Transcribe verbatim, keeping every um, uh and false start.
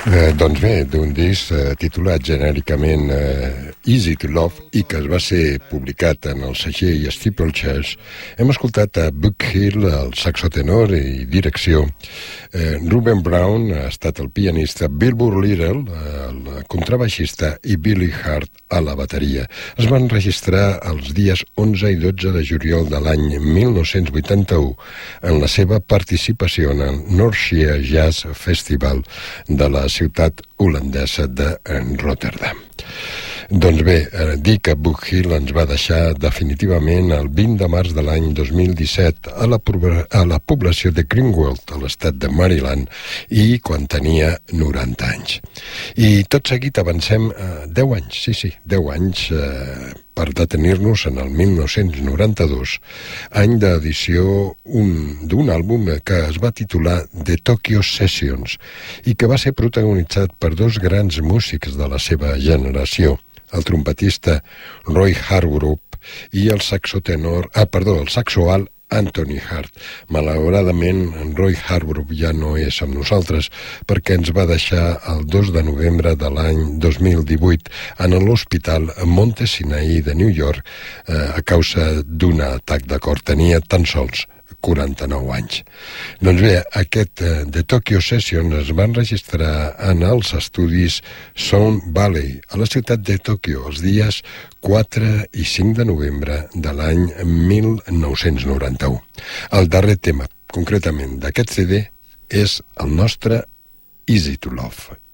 Eh, doncs bé, d'un disc eh, titulat genèricament eh, Easy to Love i que es va ser publicat en el segell Steeplechase, hem escoltat a Buck Hill, el saxotenor i direcció, eh, Ruben Brown ha estat el pianista, Wilbur Little, eh, el contrabaixista, i Billy Hart a la bateria. Es van registrar els dies onze i dotze de juliol de l'any mil nou-cents vuitanta-u en la seva participació en el North Sea Jazz Festival de la ciutat holandesa de Rotterdam. Doncs bé, eh, dir que Buck Hill ens va deixar definitivament el vint de març de l'any dos mil disset a la, a la població de Greenwald, a l'estat de Maryland, i quan tenia noranta anys. I tot seguit avancem eh, deu anys, sí, sí, deu anys eh, per detenir-nos en el mil nou-cents noranta-dos, any d'edició d'un àlbum que es va titular The Tokyo Sessions i que va ser protagonitzat per dos grans músics de la seva generació, el trompetista Roy Hargrove i el saxotenor, ah, perdó, el saxoalt Anthony Hart. Malauradament, Roy Hargrove ja no és amb nosaltres perquè ens va deixar el dos de novembre de l'any dos mil divuit en l'hospital Monte Sinai de New York eh, a causa d'un atac de cor. Tenia tan sols quaranta-nou anys. Doncs bé, aquest eh, The Tokyo Session es van registrar en els estudis Sound Valley, a la ciutat de Tòquio, els dies quatre i cinc de novembre de l'any mil nou-cents noranta-u. El darrer tema, concretament d'aquest C D, és el nostre Easy to Love.